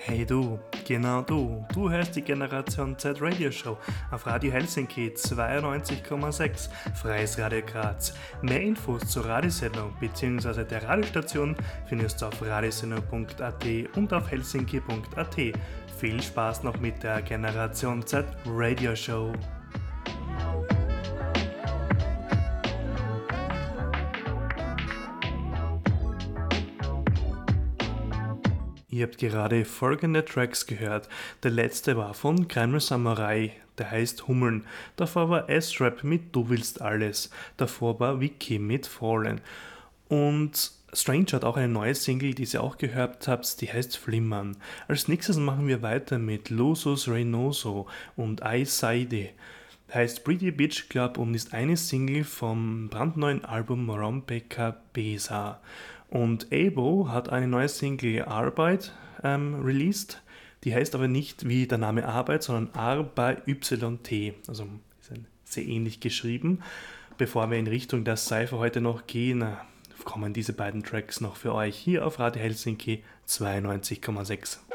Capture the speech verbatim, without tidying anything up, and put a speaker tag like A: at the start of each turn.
A: Hey du, genau du, du hörst die Generation Z Radio Show auf Radio Helsinki zweiundneunzig Komma sechs, Freies Radio Graz. Mehr Infos zur Radiosendung bzw. der Radiostation findest du auf radiosendung punkt at und auf helsinki punkt at. Viel Spaß noch mit der Generation Z Radio Show. Ihr habt gerade folgende Tracks gehört. Der letzte war von Kramer Samurai, der heißt Hummeln. Davor war S-Rap mit Du willst alles. Davor war Vicky mit Fallen. Und Strange hat auch eine neue Single, die ihr auch gehört habt, die heißt Flimmern. Als nächstes machen wir weiter mit Lusus Reynoso und I Saide. Heißt Pretty Bitch Club und ist eine Single vom brandneuen Album Rompeka Besa. Und Abo hat eine neue Single Arbeit ähm, released, die heißt aber nicht wie der Name Arbeit, sondern A bei Y T, also ist ein sehr ähnlich geschrieben. Bevor wir in Richtung der Cypher heute noch gehen, kommen diese beiden Tracks noch für euch hier auf Radio Helsinki zweiundneunzig Komma sechs.